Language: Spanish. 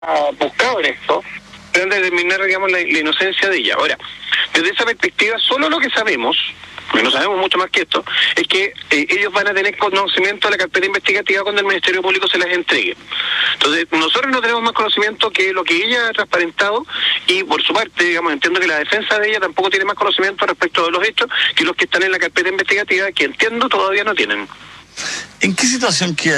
buscado en esto, tratan de determinar, digamos, la inocencia de ella. Ahora, desde esa perspectiva, solo lo que sabemos, porque no sabemos mucho más que esto, es que ellos van a tener conocimiento de la carpeta investigativa cuando el Ministerio Público se las entregue. Entonces, nosotros no tenemos más conocimiento que lo que ella ha transparentado, y por su parte, digamos, entiendo que la defensa de ella tampoco tiene más conocimiento respecto de los hechos que los que están en la carpeta investigativa, que entiendo todavía no tienen. ¿En qué situación queda